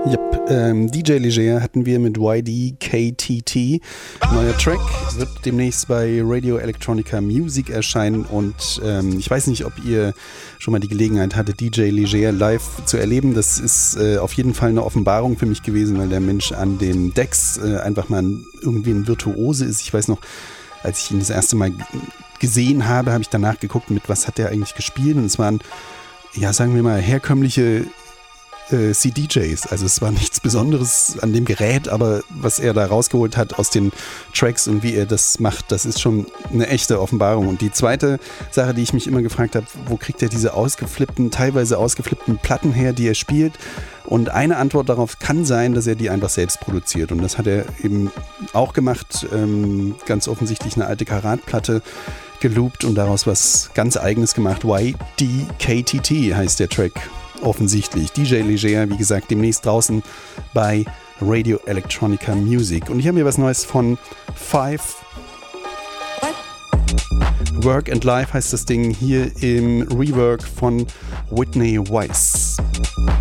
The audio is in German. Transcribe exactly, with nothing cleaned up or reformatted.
Yep, ähm, D J Leger hatten wir mit Y D K T T. Neuer Track wird demnächst bei Radio Electronica Music erscheinen und ähm, ich weiß nicht, ob ihr schon mal die Gelegenheit hattet, D J Leger live zu erleben. Das ist äh, auf jeden Fall eine Offenbarung für mich gewesen, weil der Mensch an den Decks äh, einfach mal irgendwie ein Virtuose ist. Ich weiß noch, als ich ihn das erste Mal gesehen habe, habe ich danach geguckt, mit was hat er eigentlich gespielt, und es waren, ja, sagen wir mal, herkömmliche C D Js. Also es war nichts Besonderes an dem Gerät, aber was er da rausgeholt hat aus den Tracks und wie er das macht, das ist schon eine echte Offenbarung. Und die zweite Sache, die ich mich immer gefragt habe, wo kriegt er diese ausgeflippten, teilweise ausgeflippten Platten her, die er spielt? Und eine Antwort darauf kann sein, dass er die einfach selbst produziert. Und das hat er eben auch gemacht. Ähm, ganz offensichtlich eine alte Karat-Platte geloopt und daraus was ganz Eigenes gemacht. Y D K T T heißt der Track. Offensichtlich. D J Leger, wie gesagt, demnächst draußen bei Radio Electronica Music. Und ich habe mir was Neues von Five. Work and Life heißt das Ding, hier im Rework von Whitney Weiss.